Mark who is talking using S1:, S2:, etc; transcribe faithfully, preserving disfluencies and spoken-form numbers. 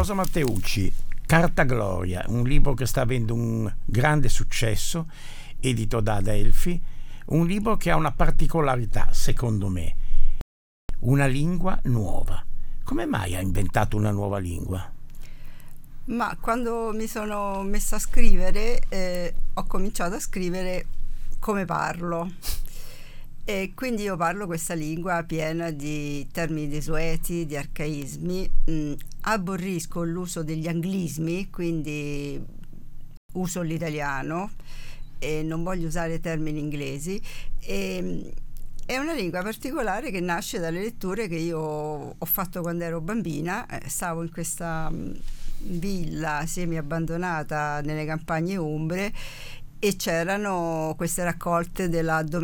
S1: Rosa Matteucci, Carta Gloria, un libro che sta avendo un grande successo, edito da Adelphi, un libro che ha una particolarità, secondo me, una lingua nuova. Come mai ha inventato una nuova lingua?
S2: Ma quando mi sono messa a scrivere, eh, ho cominciato a scrivere come parlo. E quindi io parlo questa lingua piena di termini desueti, di arcaismi, mh, aborrisco l'uso degli anglismi, quindi uso l'italiano e non voglio usare termini inglesi. E, è una lingua particolare che nasce dalle letture che io ho fatto quando ero bambina. Eh, stavo in questa mh, villa semi abbandonata nelle campagne umbre e c'erano queste raccolte della